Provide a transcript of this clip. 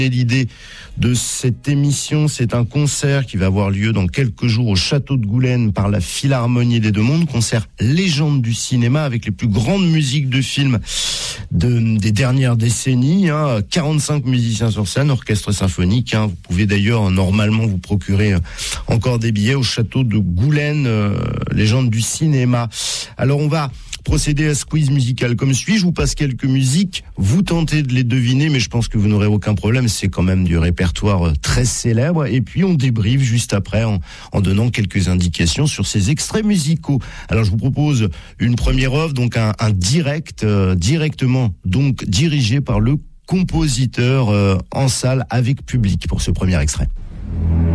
Et l'idée de cette émission, c'est un concert qui va avoir lieu dans quelques jours au Château de Goulaine par la Philharmonie des Deux Mondes, concert légende du cinéma avec les plus grandes musiques de films des dernières décennies, 45 musiciens sur scène, orchestre symphonique, vous pouvez d'ailleurs normalement vous procurer encore des billets au Château de Goulaine, légende du cinéma. Alors on va procéder à ce quiz musical comme suit. Je vous passe quelques musiques. Vous tentez de les deviner, mais je pense que vous n'aurez aucun problème. C'est quand même du répertoire très célèbre. Et puis, on débriefe juste après en donnant quelques indications sur ces extraits musicaux. Alors, je vous propose une première œuvre, donc un direct, directement, donc dirigé par le compositeur en salle avec public pour ce premier extrait.